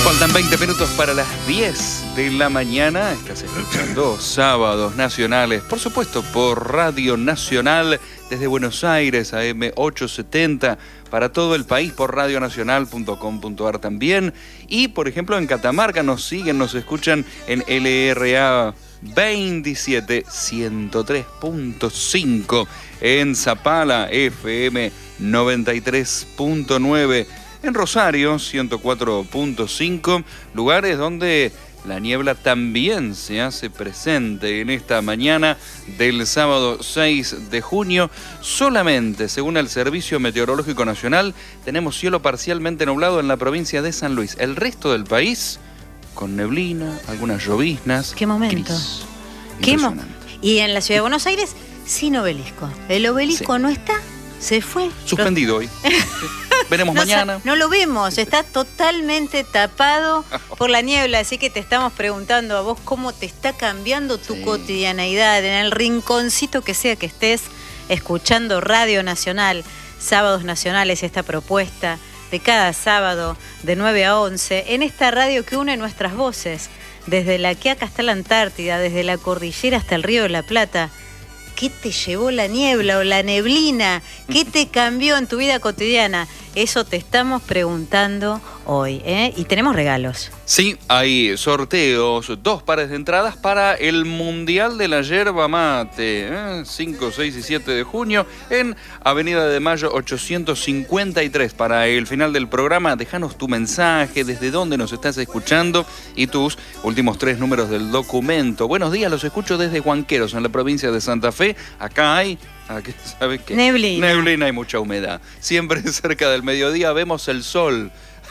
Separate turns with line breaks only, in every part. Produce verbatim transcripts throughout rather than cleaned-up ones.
Faltan veinte minutos para las diez de la mañana. Estás escuchando Sábados Nacionales, por supuesto, por Radio Nacional desde Buenos Aires, A M ochocientos setenta, para todo el país por radio nacional punto com punto a r también. Y, por ejemplo, en Catamarca nos siguen, nos escuchan en L R A veintisiete ciento tres punto cinco, en Zapala F M noventa y tres punto nueve, en Rosario ciento cuatro punto cinco, lugares donde la niebla también se hace presente en esta mañana del sábado seis de junio. Solamente, según el Servicio Meteorológico Nacional, tenemos cielo parcialmente nublado en la provincia de San Luis. El resto del país, con neblina, algunas lloviznas.
¿Qué momento?
Gris.
¿Qué mo y en la ciudad de Buenos Aires, sin obelisco. El obelisco sí. no está, se fue.
Suspendido hoy. Veremos
no,
mañana.
No lo vemos, está totalmente tapado por la niebla, así que te estamos preguntando a vos cómo te está cambiando tu sí. cotidianeidad, en el rinconcito que sea que estés escuchando Radio Nacional, Sábados Nacionales, esta propuesta de cada sábado de nueve a once, en esta radio que une nuestras voces, desde la Quiaca hasta la Antártida, desde la cordillera hasta el Río de la Plata. ¿Qué te llevó la niebla o la neblina? ¿Qué te cambió en tu vida cotidiana? Eso te estamos preguntando hoy, ¿eh? Y tenemos regalos.
Sí, hay sorteos, dos pares de entradas para el Mundial de la Yerba Mate, ¿eh? cinco, seis y siete de junio, en Avenida de Mayo ochocientos cincuenta y tres. Para el final del programa, déjanos tu mensaje, desde dónde nos estás escuchando y tus últimos tres números del documento. Buenos días, los escucho desde Huanqueros, en la provincia de Santa Fe. Acá hay... ¿Sabes qué?
Neblina.
Neblina y mucha humedad. Siempre cerca del mediodía vemos el sol.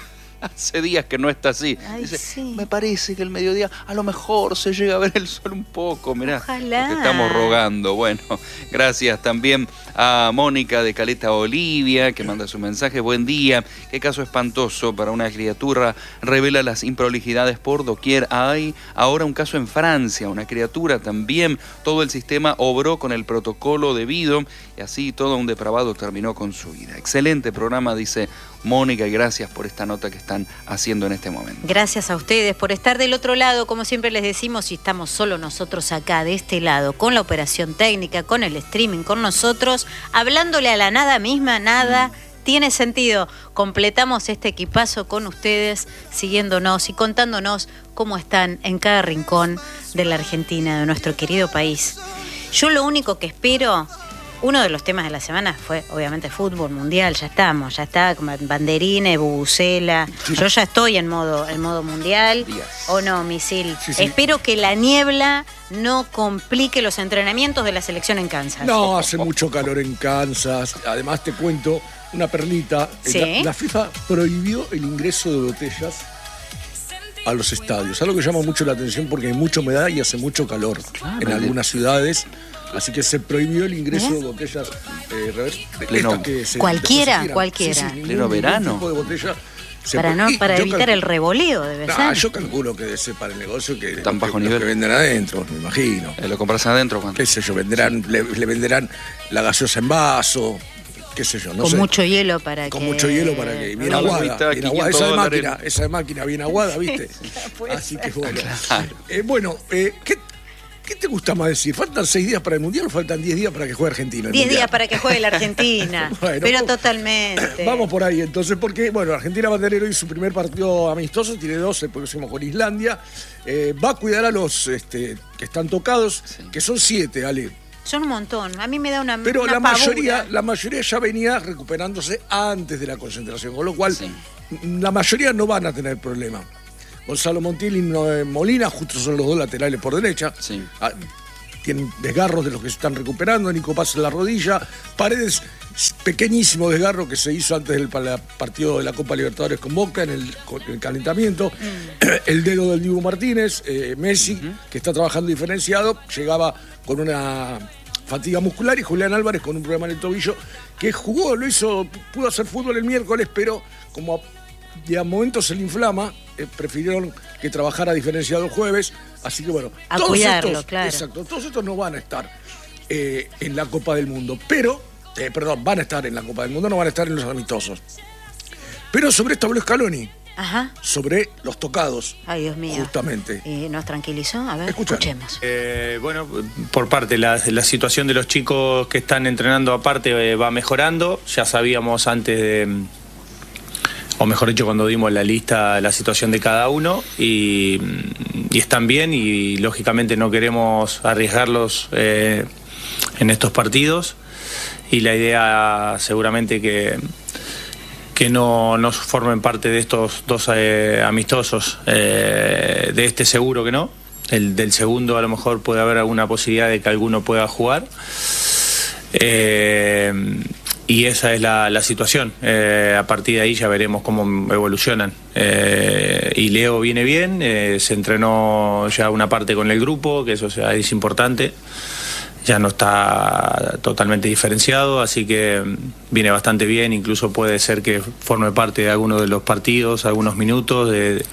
Hace días que no está así.
Ay,
Dice,
sí.
me parece que el mediodía a lo mejor se llega a ver el sol un poco. Mirá,
ojalá.
Lo que estamos rogando. Bueno, gracias también a Mónica de Caleta Olivia, que manda su mensaje. Buen día. Qué caso espantoso para una criatura. Revela las improlijidades por doquier. Hay ahora un caso en Francia. Una criatura también. Todo el sistema obró con el protocolo debido y así todo un depravado terminó con su vida. Excelente programa, dice Mónica, y gracias por esta nota que están haciendo en este momento.
Gracias a ustedes por estar del otro lado, como siempre les decimos, y estamos solo nosotros acá de este lado, con la operación técnica, con el streaming, con nosotros, hablándole a la nada misma, nada mm. tiene sentido. Completamos este equipazo con ustedes, siguiéndonos y contándonos cómo están en cada rincón de la Argentina, de nuestro querido país. Yo lo único que espero... Uno de los temas de la semana fue, obviamente, fútbol mundial. Ya estamos, ya está, banderines, bubucela. Yo ya estoy en modo, en modo mundial. Yes. ¿O no, Misil? Sí, sí. Espero que la niebla no complique los entrenamientos de la selección en Kansas.
No, hace mucho calor en Kansas. Además, te cuento una perlita.
¿Sí?
La, la FIFA prohibió el ingreso de botellas a los estadios. Algo que llama mucho la atención porque hay mucha humedad y hace mucho calor claro, en algunas ciudades. Así que se prohibió el ingreso ¿Eh? de botellas eh, reversa.
Pleno,
que se,
cualquiera, se cualquiera.
Sí, sí, ningún,
pleno verano.
Tipo de botella se
para no, para evitar
calculo,
el revoleo, debe
nah,
ser.
Yo calculo que debe ser para el negocio que,
tan bajo
que,
nivel.
que venden adentro, me imagino.
Eh, ¿Lo compras adentro, Juan?
Qué sé yo, venderán, sí. le, le venderán la gaseosa en vaso, qué sé yo, no
Con
sé.
mucho hielo para
Con
que...
Con mucho hielo para que... Bien aguada, bien aguada. Esa de máquina, esa de máquina bien aguada, ¿viste? Así que bueno. Claro. Eh, bueno, eh, ¿qué... ¿Qué te gusta más decir? ¿Faltan seis días para el Mundial o faltan diez días para que juegue Argentina?
Diez días para que juegue la Argentina, bueno, pero vamos, totalmente.
Vamos por ahí entonces, porque bueno, Argentina va a tener hoy su primer partido amistoso, tiene dos, el próximo con Islandia. Eh, va a cuidar a los este, que están tocados, sí. que son siete, Ale.
Son un montón, a mí me da una
Pero
una
la
pavura.
mayoría, la mayoría ya venía recuperándose antes de la concentración, con lo cual sí. la mayoría no van a tener problema. Gonzalo Montiel y Molina, justo son los dos laterales por derecha.
Sí.
Ah, tienen desgarros de los que se están recuperando. Nico Paz en la rodilla. Paredes, pequeñísimo desgarro que se hizo antes del partido de la Copa Libertadores con Boca en el, en el calentamiento. Mm. El dedo del Dibu Martínez. Eh, Messi, uh-huh. que está trabajando diferenciado, llegaba con una fatiga muscular, y Julián Álvarez con un problema en el tobillo, que jugó, lo hizo, pudo hacer fútbol el miércoles, pero como y a momentos se le inflama, eh, prefirieron que trabajara diferenciado el jueves, así que bueno,
a
todos
cuidarlo,
estos,
claro.
exacto, todos estos no van a estar eh, en la Copa del Mundo, pero, eh, perdón, van a estar en la Copa del Mundo, no van a estar en los amistosos. Pero sobre esto habló Scaloni,
Ajá.
sobre los tocados.
Ay, Dios mío.
Justamente.
¿Y nos tranquilizó? A ver,
Escuchá.
escuchemos.
Eh, bueno, por parte, la, la situación de los chicos que están entrenando aparte eh, va mejorando. Ya sabíamos antes de, o mejor dicho, cuando dimos la lista, la situación de cada uno y, y están bien y lógicamente no queremos arriesgarlos eh, en estos partidos y la idea seguramente que... que no, no formen parte de estos dos eh, amistosos, eh, de este seguro que no, el del segundo a lo mejor puede haber alguna posibilidad de que alguno pueda jugar, eh, y esa es la, la situación, eh, a partir de ahí ya veremos cómo evolucionan, eh, y Leo viene bien, eh, se entrenó ya una parte con el grupo, que eso sea, es importante. Ya no está totalmente diferenciado, así que viene bastante bien, incluso puede ser que forme parte de alguno de los partidos, algunos minutos. De...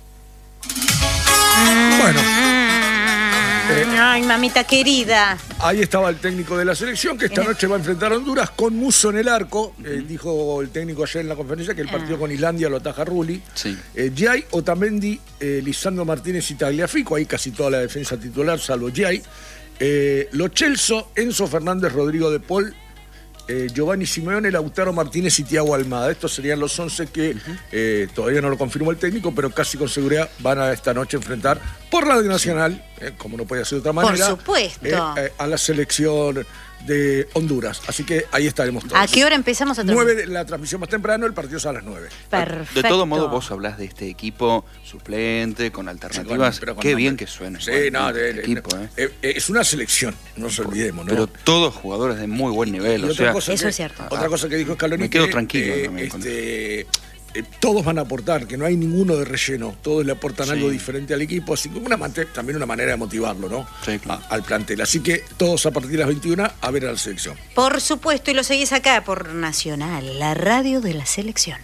Bueno.
Eh, Ay, mamita querida.
Ahí estaba el técnico de la selección, que esta noche va a enfrentar a Honduras con Musso en el arco. Eh, dijo el técnico ayer en la conferencia que el partido con Islandia lo ataja Rulli.
Sí.
Eh, Giai, Otamendi, eh, Lisandro Martínez y Tagliafico, ahí casi toda la defensa titular, salvo Giai. Eh, Lo Celso, Enzo Fernández, Rodrigo de Paul, eh, Giovanni Simeone, Lautaro Martínez y Thiago Almada. Estos serían los once que uh-huh. eh, todavía no lo confirmó el técnico, pero casi con seguridad van a esta noche enfrentar por Radio Nacional, eh, como no puede ser de otra manera,
por supuesto,
eh, eh, a la selección de Honduras. Así que ahí estaremos todos.
¿A qué hora empezamos a transmitir?
nueve, la transmisión más temprano, el partido es a las nueve.
Perfecto.
De todo modo, vos hablás de este equipo suplente, con alternativas. Sí, con, con Qué nombre. Bien que suena.
Sí, no, de, de, equipo, de, eh. Eh, es una selección, no nos olvidemos, ¿no?
Pero todos jugadores de muy buen nivel. O sea,
eso
que,
es cierto.
Otra cosa que dijo Scaloni,
me quedo
que,
tranquilo.
Eh,
también,
este, Eh, todos van a aportar, que no hay ninguno de relleno, todos le aportan sí. algo diferente al equipo, así como una, también una manera de motivarlo, ¿no?
Sí, claro.
a, al plantel. Así que todos a partir de las veintiuna a ver a la selección.
Por supuesto, y lo seguís acá por Nacional, la radio de la selección.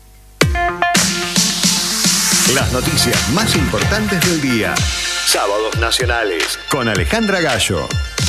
Las noticias más importantes del día. Sábados Nacionales con Alejandra Gallo.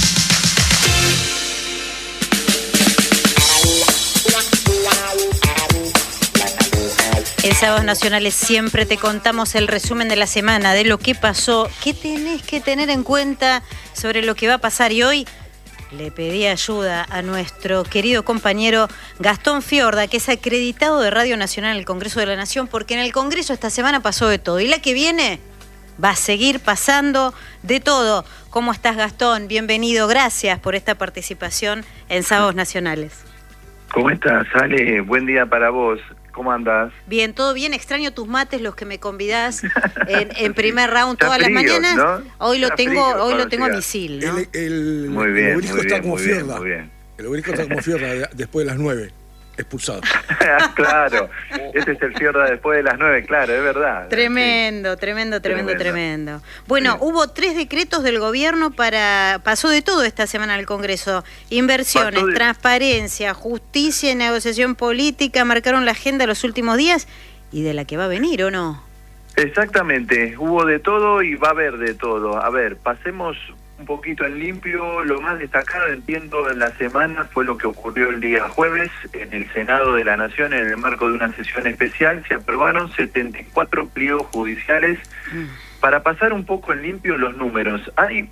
En Sábados Nacionales siempre te contamos el resumen de la semana, de lo que pasó, qué tenés que tener en cuenta sobre lo que va a pasar. Y hoy le pedí ayuda a nuestro querido compañero Gastón Fiorda, que es acreditado de Radio Nacional en el Congreso de la Nación, porque en el Congreso esta semana pasó de todo. Y la que viene va a seguir pasando de todo. ¿Cómo estás, Gastón? Bienvenido, gracias por esta participación en Sábados Nacionales.
¿Cómo estás, Ale? Buen día para vos. ¿Cómo andás?
Bien, todo bien. Extraño tus mates, los que me convidás en, en primer round todas
frío,
las mañanas.
¿no?
Hoy lo
Está
tengo,
frío,
hoy lo tengo a
siga.
misil, ¿no?
El, el,
muy bien,
el obelisco
muy
está
bien,
como
muy bien,
Fiorda.
muy bien.
El obelisco está como Fiorda después de las nueve, expulsado.
Claro, ese es el Fiorda después de las nueve, claro, es verdad.
Tremendo,
sí.
tremendo, tremendo, tremendo, tremendo.
Sí.
Bueno, hubo tres decretos del gobierno para... Pasó de todo esta semana en el Congreso. Inversiones,
de...
transparencia, justicia y negociación política marcaron la agenda los últimos días y de la que va a venir, ¿o no?
Exactamente, hubo de todo y va a haber de todo. A ver, pasemos un poquito en limpio. Lo más destacado, entiendo, en la semana fue lo que ocurrió el día jueves en el Senado de la Nación, en el marco de una sesión especial. Se aprobaron setenta y cuatro pliegos judiciales. Mm. Para pasar un poco en limpio los números, hay,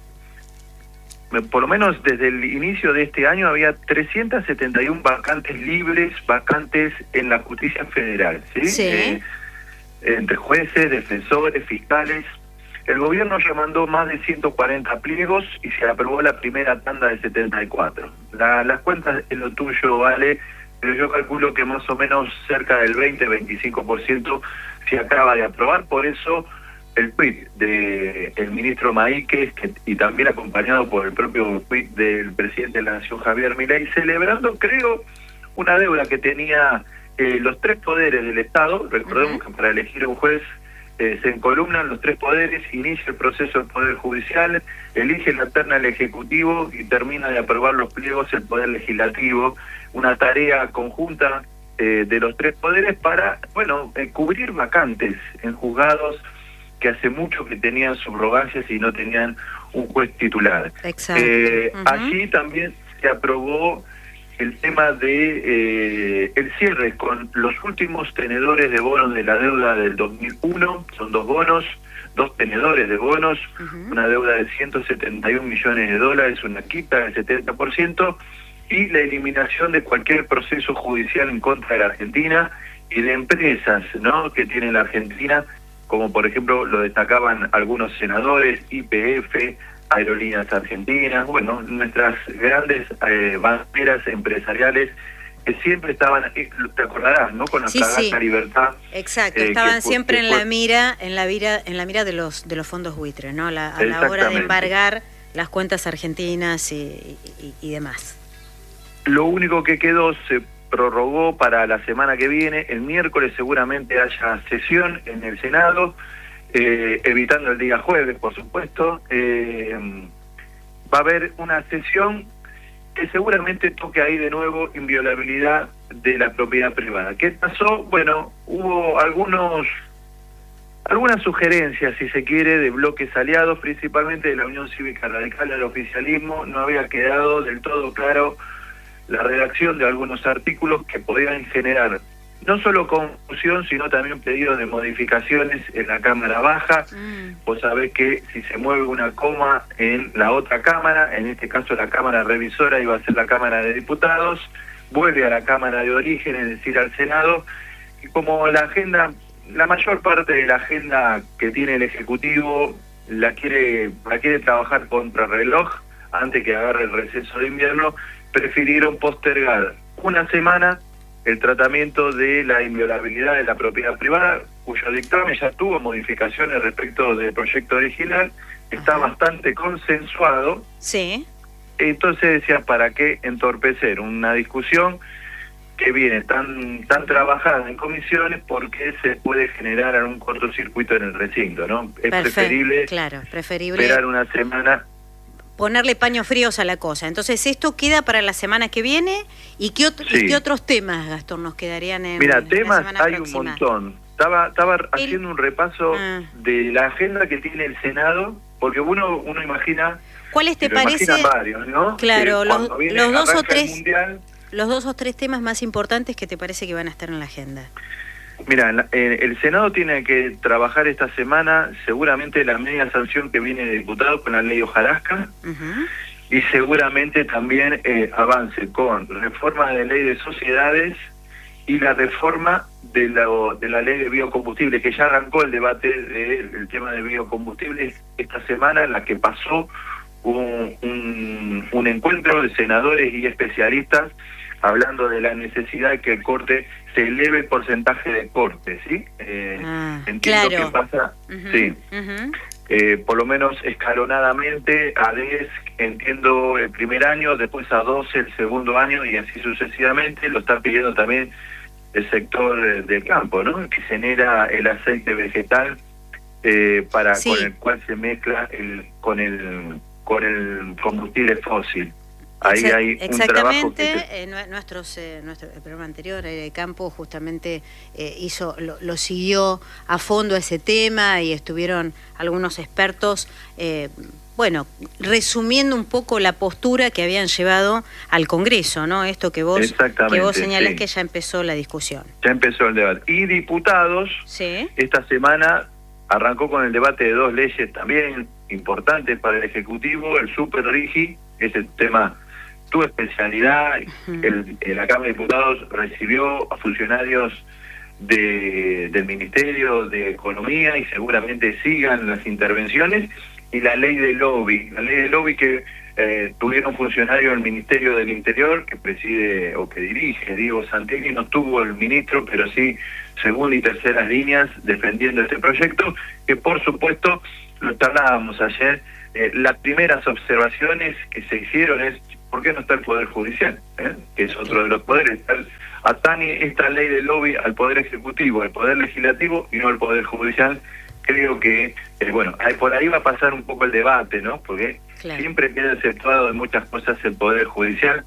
por lo menos desde el inicio de este año, había trescientas setenta y una vacantes libres, vacantes en la justicia federal, ¿sí?
Sí.
Eh, entre jueces, defensores, fiscales. El gobierno ya mandó más de ciento cuarenta pliegos y se aprobó la primera tanda de setenta y cuatro. La, las cuentas es lo tuyo, Vale, pero yo calculo que más o menos cerca del veinte a veinticinco por ciento se acaba de aprobar. Por eso el tuit del ministro Maíquez, que, y también acompañado por el propio tuit del presidente de la Nación, Javier Milei, celebrando, creo, una deuda que tenía eh, los tres poderes del Estado. Recordemos uh-huh. que para elegir un juez eh, se encolumnan los tres poderes, inicia el proceso del Poder Judicial, elige la terna el Ejecutivo y termina de aprobar los pliegos el Poder Legislativo. Una tarea conjunta eh, de los tres poderes para, bueno, eh, cubrir vacantes en juzgados que hace mucho que tenían subrogancias y no tenían un juez titular.
Exacto.
Eh,
uh-huh.
Allí también se aprobó el tema de eh, el cierre con los últimos tenedores de bonos de la deuda del dos mil uno, son dos bonos, dos tenedores de bonos, uh-huh. una deuda de ciento setenta y un millones de dólares, una quita del setenta por ciento, y la eliminación de cualquier proceso judicial en contra de la Argentina y de empresas, ¿no?, que tiene la Argentina, como por ejemplo lo destacaban algunos senadores, Y P F, Aerolíneas Argentinas, bueno, nuestras grandes eh, banderas empresariales que siempre estaban, te acordarás, ¿no?, con la
sí,
Fragata
sí.
Libertad.
Exacto,
eh,
estaban
que,
siempre
que
en
fue,
la mira, en la mira, en la mira de los de los fondos buitres, ¿no? La, a la hora de embargar las cuentas argentinas y, y, y demás.
Lo único que quedó se prorrogó para la semana que viene. El miércoles seguramente haya sesión en el Senado, eh, evitando el día jueves, por supuesto. Eh, va a haber una sesión que seguramente toque ahí de nuevo inviolabilidad de la propiedad privada. ¿Qué pasó? Bueno, hubo algunos algunas sugerencias, si se quiere, de bloques aliados, principalmente de la Unión Cívica Radical del oficialismo. No había quedado del todo claro la redacción de algunos artículos que podían generar no solo confusión, sino también pedidos de modificaciones en la Cámara Baja. Mm. Vos sabés que si se mueve una coma en la otra Cámara, en este caso la Cámara Revisora iba a ser la Cámara de Diputados, vuelve a la Cámara de Origen, es decir, al Senado, y como la agenda, la mayor parte de la agenda que tiene el Ejecutivo la quiere, la quiere trabajar contra reloj, antes que agarre el receso de invierno, prefirieron postergar una semana el tratamiento de la inviolabilidad de la propiedad privada, cuyo dictamen ya tuvo modificaciones respecto del proyecto original, está Ajá. bastante consensuado.
Sí.
Entonces decía, ¿para qué entorpecer una discusión que viene tan tan trabajada en comisiones, porque se puede generar un cortocircuito en el recinto, ¿no? Es
Perfecto,
preferible,
claro, preferible
esperar una semana,
ponerle paños fríos a la cosa. Entonces, esto queda para la semana que viene. ¿Y qué, otro,
sí.
¿y qué otros temas, Gastón, nos quedarían en
Mira,
en
temas
la semana
hay
próxima?
un montón. Estaba estaba
El...
haciendo un repaso ah. de la agenda que tiene el Senado, porque uno uno imagina...
¿Cuáles te parece?
Varios, ¿no?
Claro, los, los dos o tres
mundial,
los dos o tres temas más importantes que te parece que van a estar en la agenda.
Mira, el Senado tiene que trabajar esta semana seguramente la media sanción que viene de diputados con la ley Hojarasca, uh-huh. y seguramente también eh, avance con reforma de ley de sociedades y la reforma de la, de la ley de biocombustibles, que ya arrancó el debate del de, tema de biocombustibles esta semana, en la que pasó un, un, un encuentro de senadores y especialistas hablando de la necesidad de que el corte se eleve el porcentaje de corte, ¿sí? Eh,
ah,
entiendo
claro.
que pasa, uh-huh, sí, uh-huh. eh, por lo menos escalonadamente, a diez, entiendo, el primer año, después a doce el segundo año, y así sucesivamente. Lo está pidiendo también el sector del campo, ¿no?, que genera el aceite vegetal, eh, para sí. con el cual se mezcla el con el con el combustible fósil. Ahí
Exact,
hay un
exactamente,
trabajo que...
eh, nuestros, eh, nuestro, el programa anterior, el campo, justamente eh, hizo lo, lo siguió a fondo ese tema, y estuvieron algunos expertos, eh, bueno, resumiendo un poco la postura que habían llevado al Congreso, ¿no? Esto que vos, que vos señalás, sí, que ya empezó la discusión.
Ya empezó el debate. Y diputados,
sí, esta
semana arrancó con el debate de dos leyes también importantes para el Ejecutivo, el Super Rigi, ese tema, tu especialidad. Uh-huh. el, el, la Cámara de Diputados recibió a funcionarios de, del Ministerio de Economía, y seguramente sigan las intervenciones, y la ley de lobby, la ley de lobby que eh, tuvieron funcionarios del Ministerio del Interior, que preside o que dirige Diego Santelli, no tuvo el ministro, pero sí segunda y terceras líneas defendiendo este proyecto, que por supuesto lo charlábamos ayer. Eh, las primeras observaciones que se hicieron es: ¿por qué no está el Poder Judicial? ¿Eh? Que es otro de los poderes. Atañe esta ley de lobby al Poder Ejecutivo, al Poder Legislativo, y no al Poder Judicial. Creo que, eh, bueno, por ahí va a pasar un poco el debate, ¿no? Porque claro, siempre queda exceptuado de muchas cosas el Poder Judicial.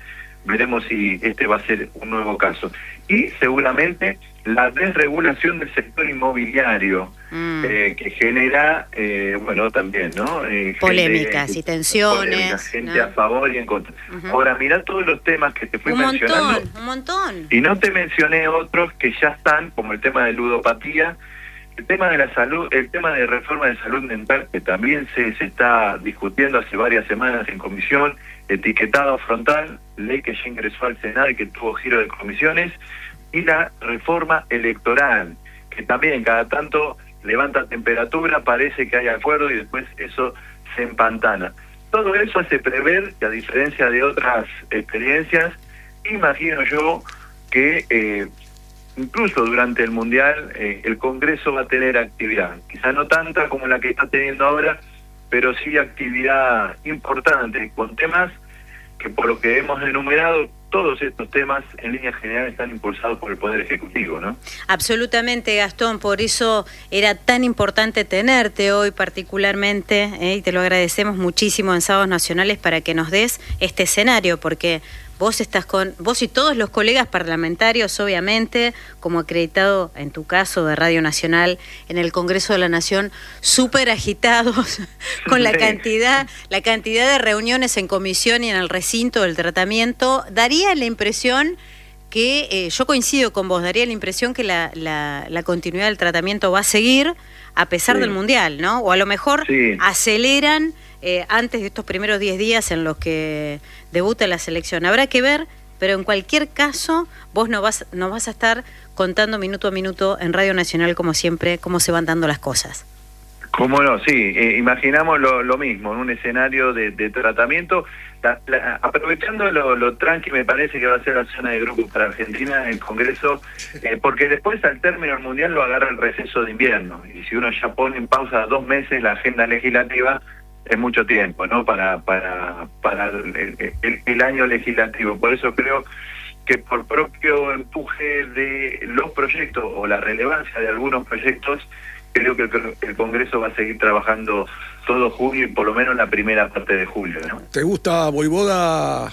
veremos si este va a ser un nuevo caso. Y seguramente la desregulación del sector inmobiliario, mm. eh, que genera, eh, bueno, también, ¿no? Eh,
polémicas
gente,
y tensiones.
Polémicas, gente
¿no?
a favor y en contra. Uh-huh. Ahora, mirá todos los temas que te fui
un
mencionando.
Un montón, un montón.
Y no te mencioné otros que ya están, como el tema de ludopatía, el tema de la salud, el tema de reforma de salud mental, que también se, se está discutiendo hace varias semanas en comisión, etiquetado frontal, ley que ya ingresó al Senado y que tuvo giro de comisiones, y la reforma electoral, que también cada tanto levanta temperatura, parece que hay acuerdo y después eso se empantana. Todo eso hace prever que, a diferencia de otras experiencias, imagino yo que eh, incluso durante el Mundial eh, el Congreso va a tener actividad, quizá no tanta como la que está teniendo ahora, pero sí actividad importante, con temas que, por lo que hemos enumerado, todos estos temas en líneas generales están impulsados por el Poder Ejecutivo, ¿no?
Absolutamente, Gastón, por eso era tan importante tenerte hoy particularmente, eh, y te lo agradecemos muchísimo en Sábados Nacionales para que nos des este escenario, porque vos estás con, vos y todos los colegas parlamentarios, obviamente, como acreditado en tu caso de Radio Nacional en el Congreso de la Nación, súper agitados con la cantidad, la cantidad de reuniones en comisión y en el recinto del tratamiento. Daría la impresión que, eh, yo coincido con vos, daría la impresión que la, la, la continuidad del tratamiento va a seguir a pesar sí. del Mundial, ¿no? O a lo mejor sí. aceleran Eh, antes de estos primeros diez días en los que debuta la selección. Habrá que ver, pero en cualquier caso vos no vas, no vas a estar contando minuto a minuto en Radio Nacional, como siempre, cómo se van dando las cosas.
Cómo no, sí, eh, imaginamos lo, lo mismo, en un escenario de, de tratamiento, la, la, aprovechando lo, lo tranqui, me parece que va a ser la zona de grupos para Argentina, el Congreso, eh, porque después al término del Mundial lo agarra el receso de invierno, y si uno ya pone en pausa dos meses la agenda legislativa, es mucho tiempo, ¿no? Para para para el, el, el año legislativo. Por eso creo que por propio empuje de los proyectos o la relevancia de algunos proyectos, creo que el, el Congreso va a seguir trabajando todo junio y por lo menos la primera parte de julio, ¿no?
¿Te gusta Voivoda?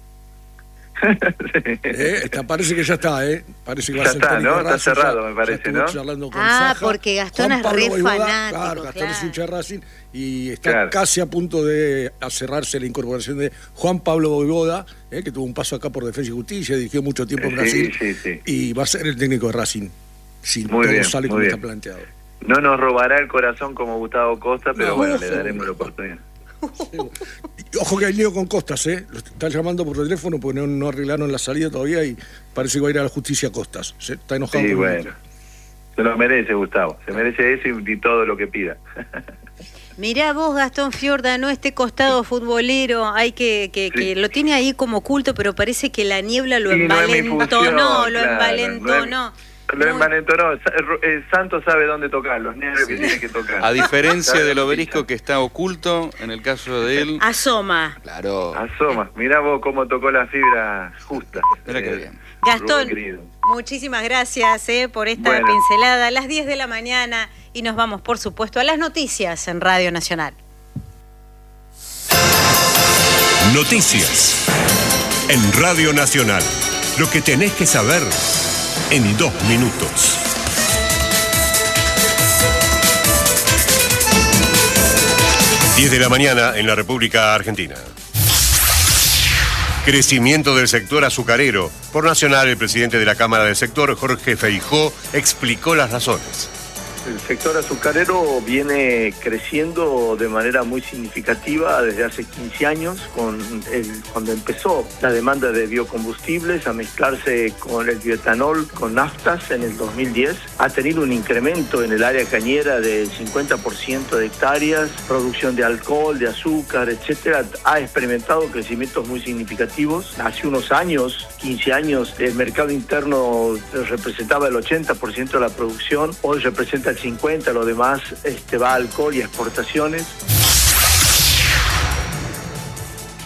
sí. eh, está, parece que ya está, ¿eh? Parece que va
ya
a ser
está, ¿no?
Racing,
Está cerrado,
ya,
me parece, ¿no?
Charlando con
ah,
Saja.
porque Gastón
Juan
es
Pablo
re
Voivoda,
fanático.
Claro, Gastón
claro.
es hincha de Racing y está
claro.
casi a punto de cerrarse la incorporación de Juan Pablo Voivoda, eh, que tuvo un paso acá por Defensa y Justicia, dirigió mucho tiempo en Brasil,
sí, sí, sí.
y va a ser el técnico de Racing, si
muy
todo
bien,
sale como
bien.
está planteado.
No nos robará el corazón como Gustavo Costa, pero
no,
bueno,
ojo.
le daremos la oportunidad.
Ojo que hay lío con Costas, ¿eh? Lo están llamando por teléfono porque no, no arreglaron la salida todavía y parece que va a ir a la justicia Costas. ¿Se está enojado?
Sí,
con
bueno. Se lo merece, Gustavo. Se merece eso y, y todo lo que pida.
Mirá vos, Gastón Fiorda, ¿no? Este costado futbolero, hay que, que, sí. que lo tiene ahí como oculto, pero parece que la niebla lo
sí,
envalentonó,
no
lo
claro,
envalentonó.
No es... Lo envalentonó. El Santos sabe dónde tocar, los nervios sí. que tiene que tocar.
A diferencia del obelisco que está oculto, en el caso de él...
Asoma.
Claro.
Asoma. Mirá vos cómo tocó la fibra justa.
Mira qué bien.
Gastón, muchísimas gracias eh, por esta bueno. pincelada. A las diez de la mañana y nos vamos, por supuesto, a las noticias en Radio Nacional.
Noticias en Radio Nacional. Lo que tenés que saber en dos minutos. diez de la mañana en la República Argentina. Crecimiento del sector azucarero. Por Nacional, el presidente de la Cámara del Sector, Jorge Feijó, explicó las razones.
El sector azucarero viene creciendo de manera muy significativa desde hace quince años, con el, cuando empezó la demanda de biocombustibles a mezclarse con el bioetanol, con naftas en el dos mil diez. Ha tenido un incremento en el área cañera del cincuenta por ciento de hectáreas, producción de alcohol, de azúcar, etcétera. Ha experimentado crecimientos muy significativos. Hace unos años, quince años, el mercado interno representaba el ochenta por ciento de la producción, hoy representa el cincuenta, lo demás este, va a alcohol y a exportaciones.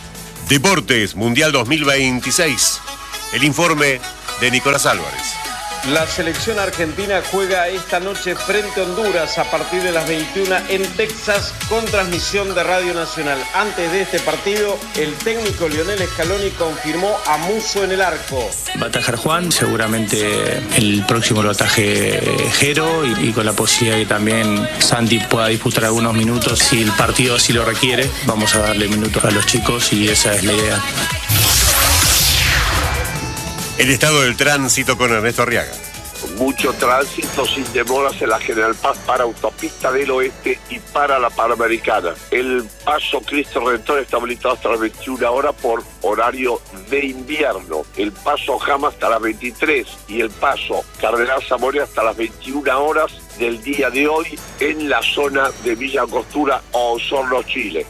Deportes Mundial dos mil veintiséis. El informe de Nicolás Álvarez.
La selección argentina juega esta noche frente a Honduras a partir de las veintiuna en Texas con transmisión de Radio Nacional. Antes de este partido, el técnico Lionel Scaloni confirmó a Musso en el arco.
Va a atajar Juan, seguramente el próximo lo ataje Jero y, y con la posibilidad de que también Santi pueda disputar algunos minutos si el partido así lo requiere. Vamos a darle minutos a los chicos y esa es la idea.
El estado del tránsito con Ernesto Arriaga.
Mucho tránsito sin demoras en la General Paz para Autopista del Oeste y para la Panamericana. El paso Cristo Redentor está habilitado hasta las veintiuna horas por horario de invierno. El paso Jama hasta las veintitrés y el paso Cardenal Zamora hasta las veintiuna horas del día de hoy en la zona de Villa Angostura o Osorno, Chile.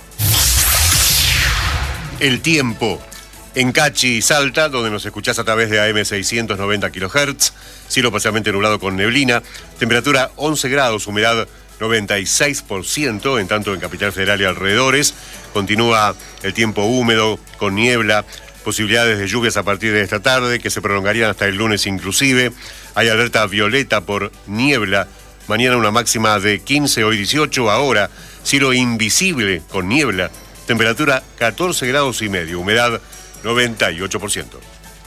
El tiempo. En Cachi y Salta, donde nos escuchás a través de A M seiscientos noventa kilohertz, cielo parcialmente nublado con neblina, temperatura once grados, humedad noventa y seis por ciento, en tanto en Capital Federal y alrededores, continúa el tiempo húmedo, con niebla, posibilidades de lluvias a partir de esta tarde, que se prolongarían hasta el lunes inclusive, hay alerta violeta por niebla, mañana una máxima de quince, hoy dieciocho, ahora cielo invisible con niebla, temperatura catorce grados y medio, humedad noventa y ocho por ciento.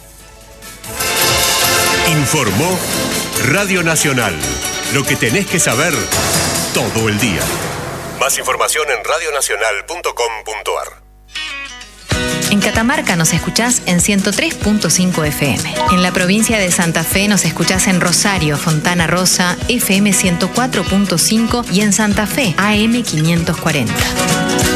Informó Radio Nacional. Lo que tenés que saber todo el día. Más información en radio nacional punto com punto a r.
En Catamarca nos escuchás en ciento tres punto cinco F M. En la provincia de Santa Fe nos escuchás en Rosario, Fontana Rosa, F M ciento cuatro punto cinco y en Santa Fe, A M quinientos cuarenta.